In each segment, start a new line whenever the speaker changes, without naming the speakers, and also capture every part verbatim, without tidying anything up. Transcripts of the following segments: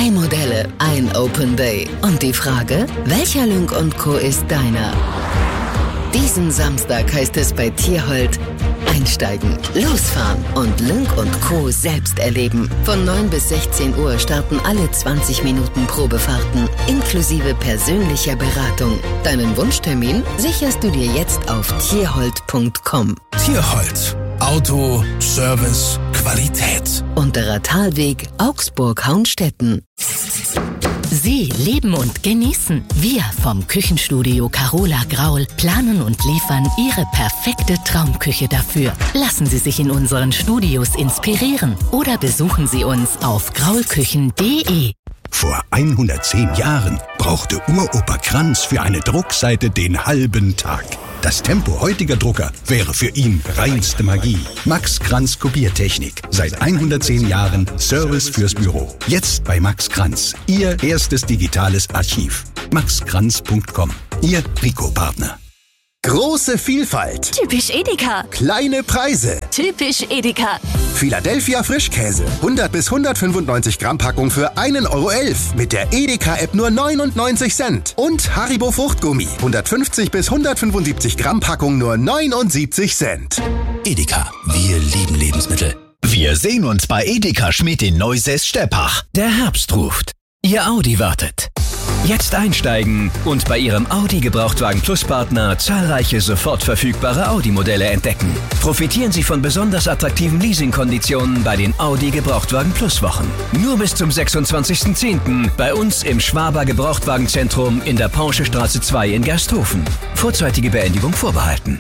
Drei Modelle, ein Open Day. Und die Frage, welcher Lynk und Co. ist deiner? Diesen Samstag heißt es bei Tierhold einsteigen, losfahren und Lynk und Co. selbst erleben. Von neun bis sechzehn Uhr starten alle zwanzig Minuten Probefahrten, inklusive persönlicher Beratung. Deinen Wunschtermin sicherst du dir jetzt auf tierhold punkt com.
Tierhold. Auto, Service, Qualität.
Unterer Talweg, Augsburg-Hauenstetten.
Sie leben und genießen. Wir vom Küchenstudio Carola Graul planen und liefern Ihre perfekte Traumküche dafür. Lassen Sie sich in unseren Studios inspirieren oder besuchen Sie uns auf graulküchen punkt de.
Vor hundertzehn Jahren brauchte Uropa Kranz für eine Druckseite den halben Tag. Das Tempo heutiger Drucker wäre für ihn reinste Magie. Max Kranz Kopiertechnik. Seit hundertzehn Jahren Service fürs Büro. Jetzt bei Max Kranz. Ihr erstes digitales Archiv. max kranz punkt com. Ihr Rico-Partner.
Große Vielfalt.
Typisch Edeka.
Kleine Preise.
Typisch Edeka.
Philadelphia Frischkäse. hundert bis hundertfünfundneunzig Gramm Packung für einen Euro elf. Mit der Edeka-App nur neunundneunzig Cent. Und Haribo Fruchtgummi. hundertfünfzig bis hundertfünfundsiebzig Gramm Packung nur neunundsiebzig Cent.
Edeka, wir lieben Lebensmittel.
Wir sehen uns bei Edeka Schmidt in Neusäß-Steppach. Der Herbst ruft. Ihr Audi wartet. Jetzt einsteigen und bei Ihrem Audi Gebrauchtwagen Plus Partner zahlreiche sofort verfügbare Audi-Modelle entdecken. Profitieren Sie von besonders attraktiven Leasingkonditionen bei den Audi Gebrauchtwagen Plus Wochen. Nur bis zum sechsundzwanzigsten zehnten bei uns im Schwaber Gebrauchtwagenzentrum in der Porschestraße zwei in Gersthofen. Vorzeitige Beendigung vorbehalten.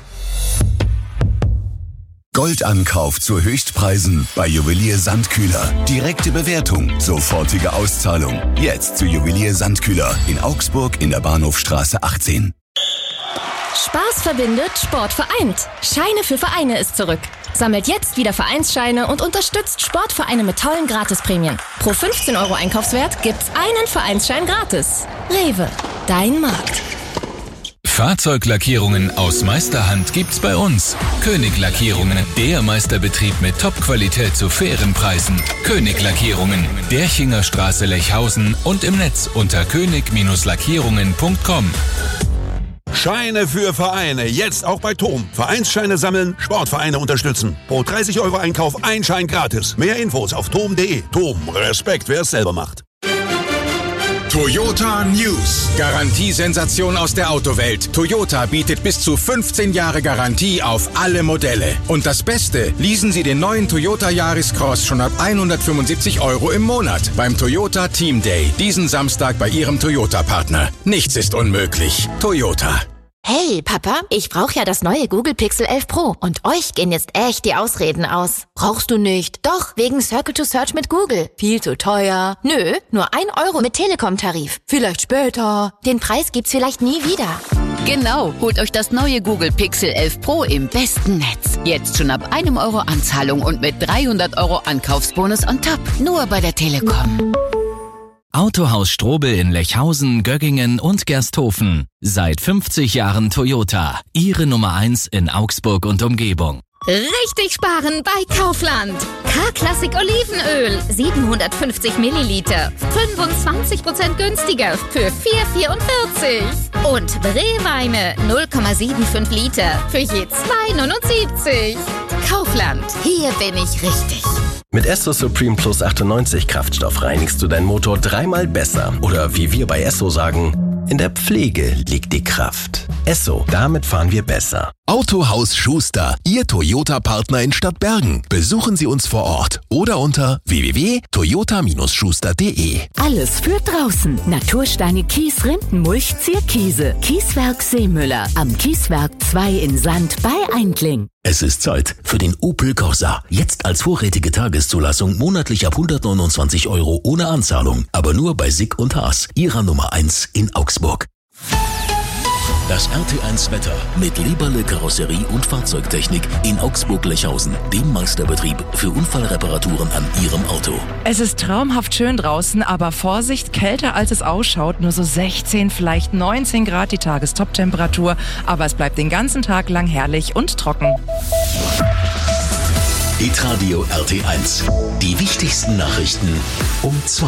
Goldankauf zu Höchstpreisen bei Juwelier Sandkühler. Direkte Bewertung, sofortige Auszahlung. Jetzt zu Juwelier Sandkühler in Augsburg in der Bahnhofstraße achtzehn.
Spaß verbindet, Sport vereint. Scheine für Vereine ist zurück. Sammelt jetzt wieder Vereinsscheine und unterstützt Sportvereine mit tollen Gratisprämien. Pro fünfzehn Euro Einkaufswert gibt's einen Vereinsschein gratis. Rewe, dein Markt.
Fahrzeuglackierungen aus Meisterhand gibt's bei uns. König Lackierungen, der Meisterbetrieb mit Top-Qualität zu fairen Preisen. König Lackierungen, Derchinger Straße Lechhausen und im Netz unter könig Lackierungen punkt com.
Scheine für Vereine, jetzt auch bei Tom. Vereinsscheine sammeln, Sportvereine unterstützen. Pro dreißig Euro Einkauf ein Schein gratis. Mehr Infos auf tom punkt de. Tom, Respekt, wer es selber macht.
Toyota News. Garantiesensation aus der Autowelt. Toyota bietet bis zu fünfzehn Jahre Garantie auf alle Modelle. Und das Beste, leasen Sie den neuen Toyota Yaris Cross schon ab hundertfünfundsiebzig Euro im Monat beim Toyota Team Day. Diesen Samstag bei Ihrem Toyota-Partner. Nichts ist unmöglich. Toyota.
Hey, Papa, ich brauche ja das neue Google Pixel elf Pro. Und euch gehen jetzt echt die Ausreden aus. Brauchst du nicht? Doch, wegen Circle to Search mit Google. Viel zu teuer. Nö, nur ein Euro mit Telekom-Tarif. Vielleicht später. Den Preis gibt's vielleicht nie wieder.
Genau, holt euch das neue Google Pixel elf Pro im besten Netz. Jetzt schon ab einem Euro Anzahlung und mit dreihundert Euro Ankaufsbonus on top. Nur bei der Telekom.
Autohaus Strobel in Lechhausen, Göggingen und Gersthofen. Seit fünfzig Jahren Toyota. Ihre Nummer eins in Augsburg und Umgebung.
Richtig sparen bei Kaufland. K-Klassik Olivenöl, siebenhundertfünfzig Milliliter, fünfundzwanzig Prozent günstiger für vier Euro vierundvierzig. Und Brewweine, null Komma fünfundsiebzig Liter für je zwei Euro neunundsiebzig. Kaufland, hier bin ich richtig.
Mit Esso Supreme Plus achtundneunzig Kraftstoff reinigst du deinen Motor dreimal besser. Oder wie wir bei Esso sagen, in der Pflege liegt die Kraft. Esso, damit fahren wir besser.
Autohaus Schuster, Ihr Toyota-Partner in Stadtbergen. Besuchen Sie uns vor Ort oder unter w w w punkt toyota Schuster punkt de.
Alles für draußen. Natursteine Kies, Rindenmulch, Zierkiese. Kieswerk Seemüller. Am Kieswerk zwei in Sand bei Eindling.
Es ist Zeit für den Opel Corsa. Jetzt als vorrätige Tageszulassung monatlich ab hundertneunundzwanzig Euro ohne Anzahlung. Aber nur bei Sick und Haas, Ihrer Nummer eins in Augsburg. Das R T eins Wetter mit Leberle Karosserie und Fahrzeugtechnik in Augsburg-Lechhausen, dem Meisterbetrieb für Unfallreparaturen an Ihrem Auto.
Es ist traumhaft schön draußen, aber Vorsicht, kälter als es ausschaut. Nur so sechzehn, vielleicht neunzehn Grad die Tagestoptemperatur. Aber es bleibt den ganzen Tag lang herrlich und trocken.
Hitradio R T eins. Die wichtigsten Nachrichten um zwei.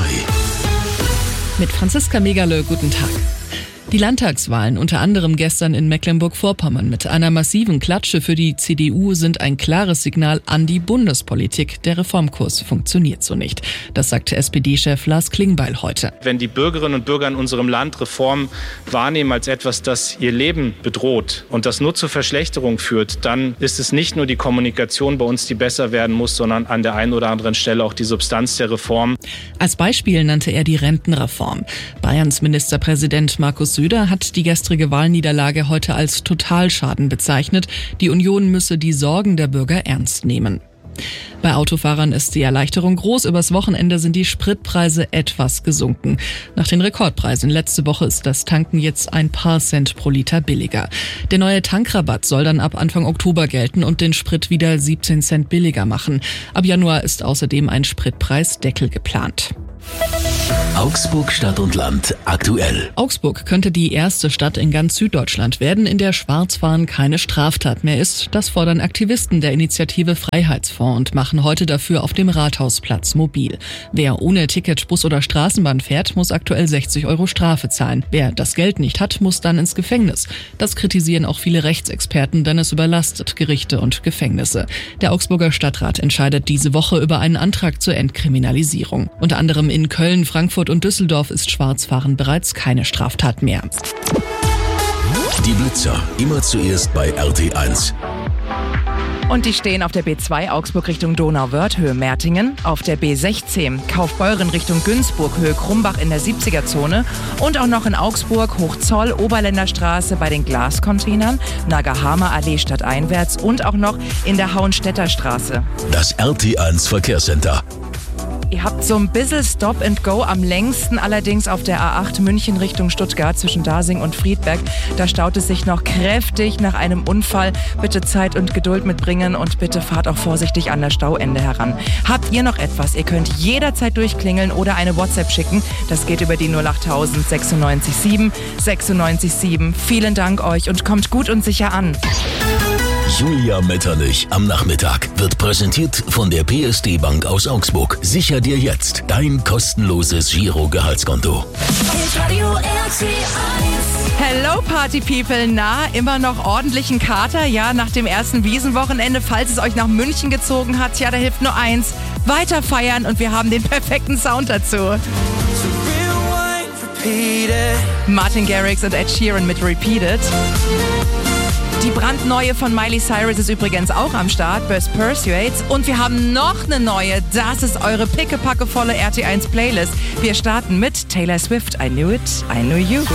Mit Franziska Megerle, guten Tag. Die Landtagswahlen, unter anderem gestern in Mecklenburg-Vorpommern, mit einer massiven Klatsche für die C D U sind ein klares Signal an die Bundespolitik. Der Reformkurs funktioniert so nicht. Das sagte S P D-Chef Lars Klingbeil heute.
Wenn die Bürgerinnen und Bürger in unserem Land Reform wahrnehmen als etwas, das ihr Leben bedroht und das nur zur Verschlechterung führt, dann ist es nicht nur die Kommunikation bei uns, die besser werden muss, sondern an der einen oder anderen Stelle auch die Substanz der Reform.
Als Beispiel nannte er die Rentenreform. Bayerns Ministerpräsident Markus Söder hat die gestrige Wahlniederlage heute als Totalschaden bezeichnet. Die Union müsse die Sorgen der Bürger ernst nehmen. Bei Autofahrern ist die Erleichterung groß. Übers Wochenende sind die Spritpreise etwas gesunken. Nach den Rekordpreisen letzte Woche ist das Tanken jetzt ein paar Cent pro Liter billiger. Der neue Tankrabatt soll dann ab Anfang Oktober gelten und den Sprit wieder siebzehn Cent billiger machen. Ab Januar ist außerdem ein Spritpreisdeckel geplant.
Augsburg Stadt und Land aktuell.
Augsburg könnte die erste Stadt in ganz Süddeutschland werden, in der Schwarzfahren keine Straftat mehr ist. Das fordern Aktivisten der Initiative Freiheitsfonds und machen heute dafür auf dem Rathausplatz mobil. Wer ohne Ticket Bus oder Straßenbahn fährt, muss aktuell sechzig Euro Strafe zahlen. Wer das Geld nicht hat, muss dann ins Gefängnis. Das kritisieren auch viele Rechtsexperten, denn es überlastet Gerichte und Gefängnisse. Der Augsburger Stadtrat entscheidet diese Woche über einen Antrag zur Entkriminalisierung. Unter anderem in Köln, Frankfurt und Düsseldorf ist Schwarzfahren bereits keine Straftat mehr.
Die Blitzer, immer zuerst bei R T eins.
Und die stehen auf der B zwei Augsburg Richtung Donauwörth, Höhe Mertingen, auf der B sechzehn Kaufbeuren Richtung Günzburg, Höhe Krumbach in der siebziger Zone und auch noch in Augsburg, Hochzoll, Oberländerstraße bei den Glascontainern, Nagahama Allee stadteinwärts und auch noch in der Hauenstädter Straße.
Das R T eins Verkehrscenter.
Ihr habt so ein bisschen Stop and Go, am längsten allerdings auf der A acht München Richtung Stuttgart zwischen Dasing und Friedberg. Da staut es sich noch kräftig nach einem Unfall. Bitte Zeit und Geduld mitbringen und bitte fahrt auch vorsichtig an das Stauende heran. Habt ihr noch etwas? Ihr könnt jederzeit durchklingeln oder eine WhatsApp schicken. Das geht über die null acht null null sechsundneunzig sieben sechsundneunzig sieben. Vielen Dank euch und kommt gut und sicher an.
Julia Metternich am Nachmittag wird präsentiert von der P S D Bank aus Augsburg. Sicher dir jetzt dein kostenloses Giro-Gehaltskonto.
Hello Party People, na, immer noch ordentlichen Kater? Ja, nach dem ersten Wiesenwochenende, falls es euch nach München gezogen hat, ja, da hilft nur eins, weiter feiern und wir haben den perfekten Sound dazu. Martin Garrix und Ed Sheeran mit Repeated. Die brandneue von Miley Cyrus ist übrigens auch am Start, Burst Persuades. Und wir haben noch eine neue, das ist eure pickepackevolle R T eins Playlist. Wir starten mit Taylor Swift, I Knew It, I Knew You.